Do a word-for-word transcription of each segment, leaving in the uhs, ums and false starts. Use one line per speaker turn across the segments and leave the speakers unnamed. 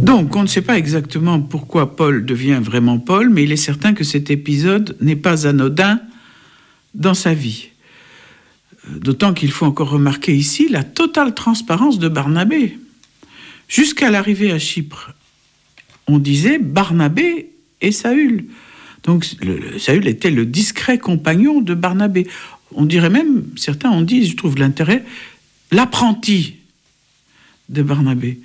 Donc, on ne sait pas exactement pourquoi Paul devient vraiment Paul, mais il est certain que cet épisode n'est pas anodin dans sa vie. D'autant qu'il faut encore remarquer ici la totale transparence de Barnabé. Jusqu'à l'arrivée à Chypre, on disait Barnabé et Saül. Donc, le, le, Saül était le discret compagnon de Barnabé. On dirait même, certains ont dit, je trouve l'intérêt, l'apprenti de Barnabé.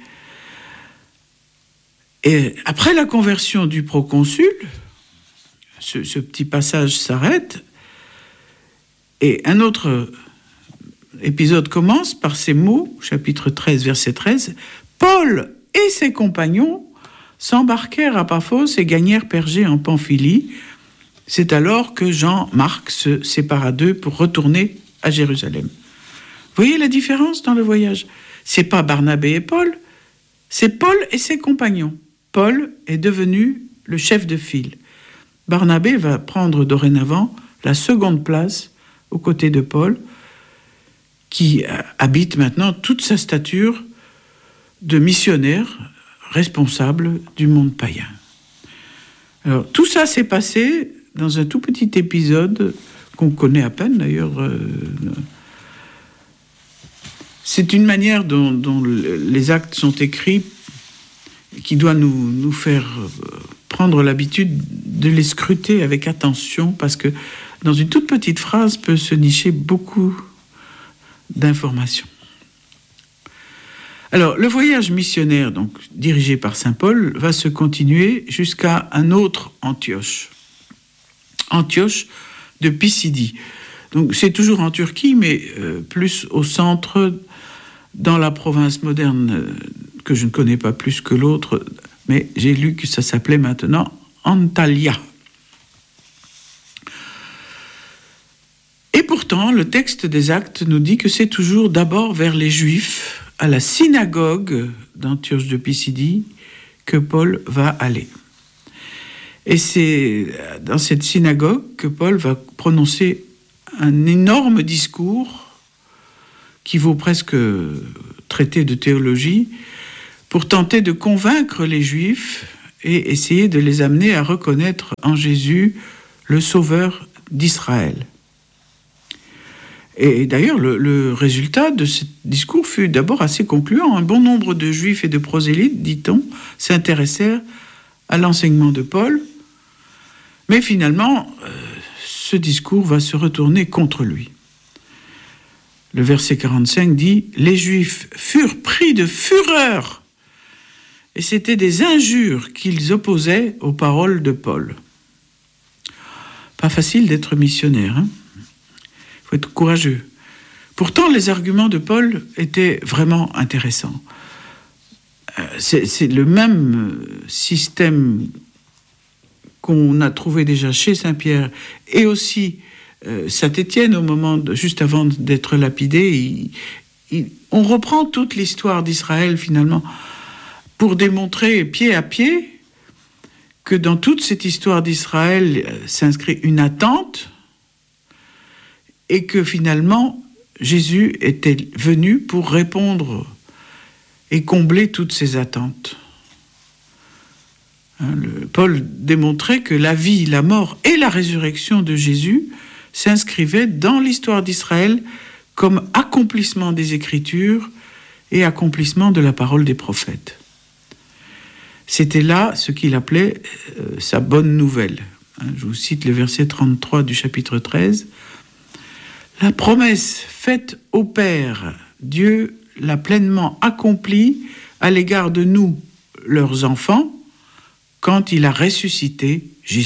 Et après la conversion du proconsul, ce, ce petit passage s'arrête et un autre épisode commence par ces mots, chapitre treize, verset treize. Paul et ses compagnons s'embarquèrent à Paphos et gagnèrent Pergé en Pamphylie. C'est alors que Jean-Marc se sépara d'eux pour retourner à Jérusalem. Vous voyez la différence dans le voyage ? C'est pas Barnabé et Paul, c'est Paul et ses compagnons. Paul est devenu le chef de file. Barnabé va prendre dorénavant la seconde place aux côtés de Paul, qui habite maintenant toute sa stature de missionnaire responsable du monde païen. Alors, tout ça s'est passé dans un tout petit épisode qu'on connaît à peine d'ailleurs. Euh, c'est une manière dont, dont les actes sont écrits qui doit nous, nous faire prendre l'habitude de les scruter avec attention, parce que dans une toute petite phrase peut se nicher beaucoup d'informations. Alors, le voyage missionnaire, donc dirigé par saint Paul, va se continuer jusqu'à un autre Antioche. Antioche de Pisidie. Donc, c'est toujours en Turquie, mais euh, plus au centre, dans la province moderne, euh, que je ne connais pas plus que l'autre, mais j'ai lu que ça s'appelait maintenant Antalya. Et pourtant, le texte des Actes nous dit que c'est toujours d'abord vers les Juifs, à la synagogue d'Antioche de Pisidie, que Paul va aller. Et c'est dans cette synagogue que Paul va prononcer un énorme discours qui vaut presque traité de théologie, pour tenter de convaincre les Juifs et essayer de les amener à reconnaître en Jésus le Sauveur d'Israël. Et d'ailleurs, le, le résultat de ce discours fut d'abord assez concluant. Un bon nombre de Juifs et de prosélytes, dit-on, s'intéressèrent à l'enseignement de Paul, mais finalement, euh, ce discours va se retourner contre lui. Le verset quarante-cinq dit « Les Juifs furent pris de fureur » et c'était des injures qu'ils opposaient aux paroles de Paul. Pas facile d'être missionnaire, hein ? Il faut être courageux. Pourtant, les arguments de Paul étaient vraiment intéressants. C'est, c'est le même système qu'on a trouvé déjà chez saint Pierre et aussi euh, saint Étienne au moment de, juste avant d'être lapidé. Il, il, on reprend toute l'histoire d'Israël finalement pour démontrer pied à pied que dans toute cette histoire d'Israël euh, s'inscrit une attente et que finalement Jésus était venu pour répondre et combler toutes ces attentes. Hein, le, Paul démontrait que la vie, la mort et la résurrection de Jésus s'inscrivaient dans l'histoire d'Israël comme accomplissement des Écritures et accomplissement de la parole des prophètes. C'était là ce qu'il appelait euh, sa bonne nouvelle. Hein, je vous cite le verset trente-trois du chapitre treize. « La promesse faite au Père, Dieu l'a pleinement accomplie à l'égard de nous, leurs enfants, quand il a ressuscité Jésus. »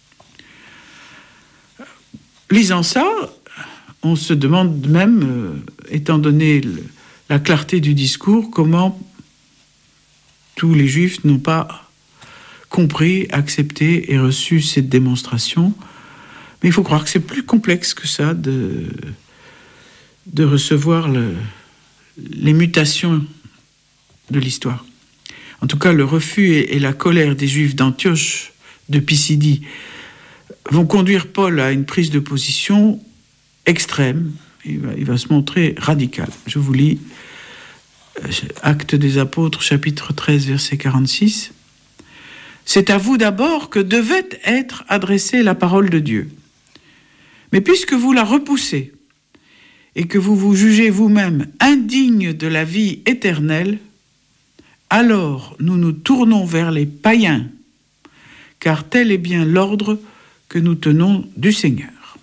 Lisant ça, on se demande même, euh, étant donné le, la clarté du discours, comment tous les Juifs n'ont pas compris, accepté et reçu cette démonstration. Mais il faut croire que c'est plus complexe que ça de, de recevoir le, les mutations de l'histoire. En tout cas, le refus et, et la colère des Juifs d'Antioche, de Pisidie, vont conduire Paul à une prise de position extrême. Il va, il va se montrer radical. Je vous lis Actes des Apôtres, chapitre treize, verset quarante-six. C'est à vous d'abord que devait être adressée la parole de Dieu. Mais puisque vous la repoussez et que vous vous jugez vous-même indigne de la vie éternelle, alors nous nous tournons vers les païens, car tel est bien l'ordre que nous tenons du Seigneur.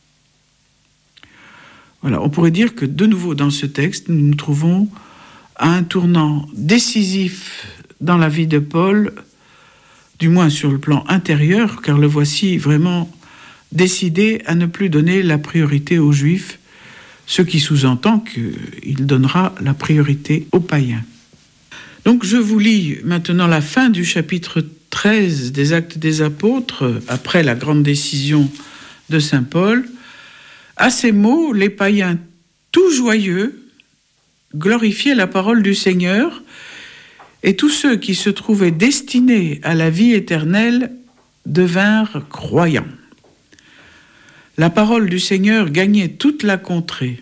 Voilà, on pourrait dire que de nouveau dans ce texte, nous nous trouvons à un tournant décisif dans la vie de Paul, du moins sur le plan intérieur, car le voici vraiment décidé à ne plus donner la priorité aux Juifs, ce qui sous-entend qu'il donnera la priorité aux païens. Donc je vous lis maintenant la fin du chapitre treize des Actes des Apôtres, après la grande décision de saint Paul. À ces mots, les païens tout joyeux glorifiaient la parole du Seigneur, et tous ceux qui se trouvaient destinés à la vie éternelle devinrent croyants. La parole du Seigneur gagnait toute la contrée.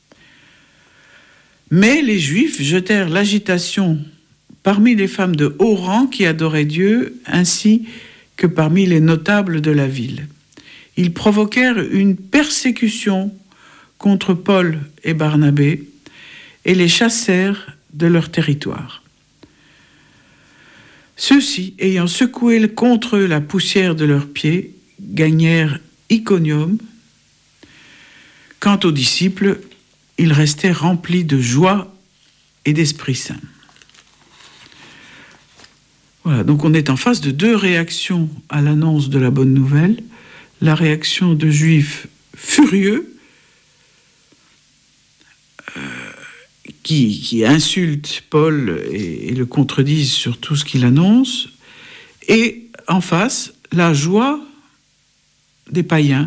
Mais les Juifs jetèrent l'agitation parmi les femmes de haut rang qui adoraient Dieu, ainsi que parmi les notables de la ville. Ils provoquèrent une persécution contre Paul et Barnabé et les chassèrent de leur territoire. Ceux-ci, ayant secoué contre eux la poussière de leurs pieds, gagnèrent Iconium. Quant aux disciples, ils restaient remplis de joie et d'Esprit Saint. Voilà, donc on est en face de deux réactions à l'annonce de la bonne nouvelle. La réaction de Juifs furieux, euh, qui, qui insultent Paul et, et le contredisent sur tout ce qu'il annonce, et en face, la joie des païens.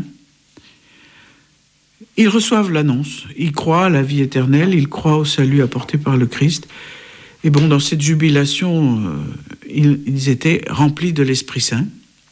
Ils reçoivent l'annonce, ils croient à la vie éternelle, ils croient au salut apporté par le Christ. Et bon, dans cette jubilation, euh, ils, ils étaient remplis de l'Esprit Saint.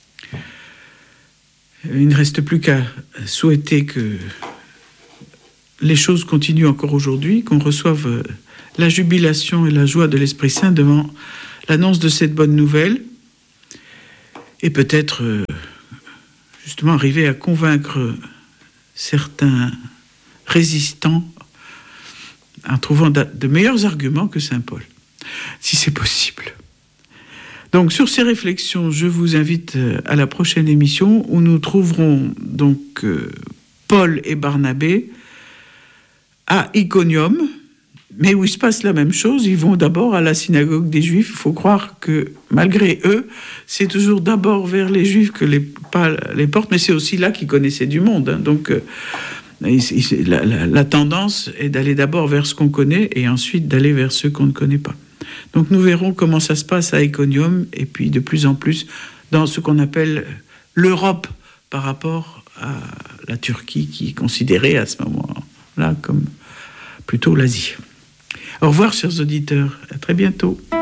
Il ne reste plus qu'à souhaiter que les choses continuent encore aujourd'hui, qu'on reçoive la jubilation et la joie de l'Esprit Saint devant l'annonce de cette bonne nouvelle, et peut-être euh, justement arriver à convaincre certains résistants en trouvant de meilleurs arguments que saint Paul, si c'est possible. Donc sur ces réflexions, je vous invite à la prochaine émission où nous trouverons donc euh, Paul et Barnabé à Iconium, mais où il se passe la même chose. Ils vont d'abord à la synagogue des Juifs. Il faut croire que malgré eux, c'est toujours d'abord vers les Juifs que les, pas les portes, mais c'est aussi là qu'ils connaissaient du monde. Hein. Donc euh, la, la, la tendance est d'aller d'abord vers ce qu'on connaît et ensuite d'aller vers ceux qu'on ne connaît pas. Donc nous verrons comment ça se passe à Iconium et puis de plus en plus dans ce qu'on appelle l'Europe par rapport à la Turquie qui est considérée à ce moment-là comme plutôt l'Asie. Au revoir chers auditeurs, à très bientôt.